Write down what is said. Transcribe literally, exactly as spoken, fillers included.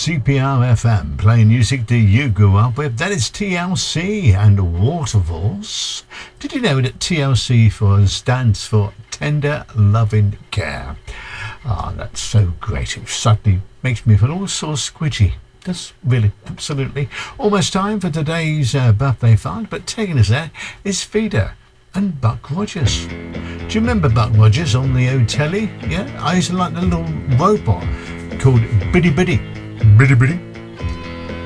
C P R F M, playing music that you grew up with. That is T L C and Waterfalls. Did you know that T L C for stands for Tender Loving Care? Ah, oh, that's so great. It suddenly makes me feel all so squidgy. That's really, absolutely. Almost time for today's uh, birthday fun, but taking us there is Feeder and Buck Rogers. Do you remember Buck Rogers on the old telly? Yeah, I used to like the little robot called Biddy Biddy. Biddy Biddy.